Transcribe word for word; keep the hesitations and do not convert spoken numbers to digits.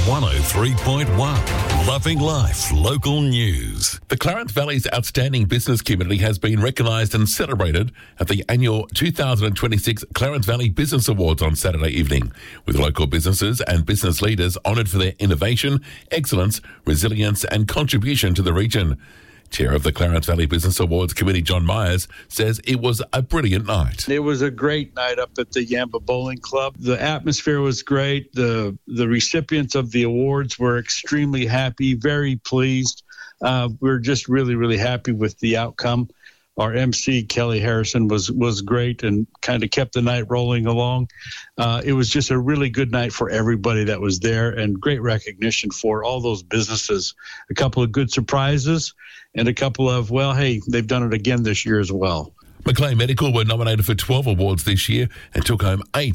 one oh three point one. Loving Life Local News. The Clarence Valley's outstanding business community has been recognised and celebrated at the annual two thousand twenty-six Clarence Valley Business Awards on Saturday evening, with local businesses and business leaders honoured for their innovation, excellence, resilience and contribution to the region. Chair of the Clarence Valley Business Awards Committee, John Myers, says it was a brilliant night. It was a great night up at the Yamba Bowling Club. The atmosphere was great. The the recipients of the awards were extremely happy, very pleased. Uh, we're just really, really happy with the outcome. Our M C, Kelly Harrison, was was great and kind of kept the night rolling along. Uh, it was just a really good night for everybody that was there, and great recognition for all those businesses. A couple of good surprises and a couple of, well, hey, they've done it again this year as well. Maclean Medical were nominated for twelve awards this year and took home eight